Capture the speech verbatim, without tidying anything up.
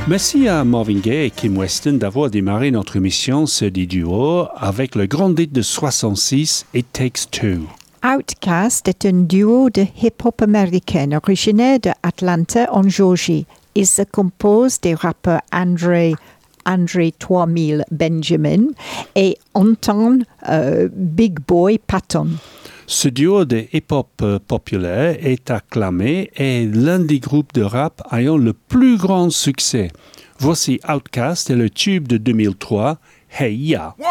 Merci à Marvin Gaye et Kim Weston d'avoir démarré notre émission ce duo avec le grand hit de soixante-six, It Takes Two. Outkast est un duo de hip-hop américain originaire de Atlanta en Géorgie. Il se compose des rappeurs Andre, Andre trois mille Benjamin et Anton euh, Big Boy Patton. Ce duo de hip-hop populaire est acclamé et l'un des groupes de rap ayant le plus grand succès. Voici Outkast et le tube de deux mille trois, Hey Ya.